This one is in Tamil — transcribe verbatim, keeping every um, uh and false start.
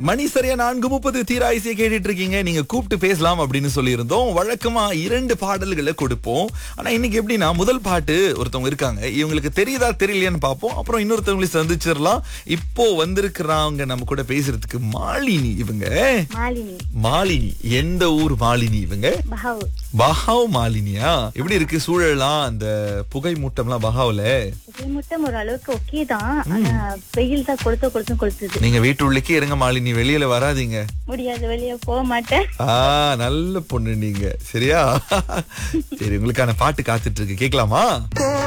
மணி சரியா நான்கு முப்பது தீராயிசையை கேட்டுட்டு இருக்கீங்க. நீங்க கூப்பிட்டு பேசலாம் அப்படின்னு சொல்லியிருந்தோம். வழக்கமா இரண்டு பாடல்களை கொடுப்போம். ஆனா இன்னைக்கு எப்படின்னா, முதல் பாட்டு ஒருத்தவங்க இருக்காங்க, இவங்களுக்கு தெரியுதா தெரியலையான்னு பார்ப்போம். அப்புறம் இன்னொருத்தவங்களை சந்திச்சிடலாம். இப்போ வந்திருக்கிறாங்க நம்ம கூட பேசுறதுக்கு மாலினி. இவங்க மாலினி. மாலினி எந்த ஊர் மாலினி? இவங்க பஹாவ். பஹாவ் மாலினியா? எப்படி இருக்கு சூழலாம், அந்த புகை மூட்டம்லாம் பஹாவ்ல? புகைமூட்டம் ஒரு அளவுக்கு ஓகே தான். ஆனா வெயில் தான் கொளுத்த கொளுத்தும் கொளுத்துது. நீங்க வீட்டு உள்ளக்கே இருங்க மாலினி, வெளியில வராதீங்க. முடியாது, வெளியே போக மாட்டேன். ஆ, நல்ல பொண்ணு நீங்க. சரியா? சரி, உங்களுக்கான பாட்டு காத்துட்டு இருக்கு, கேட்கலாமா?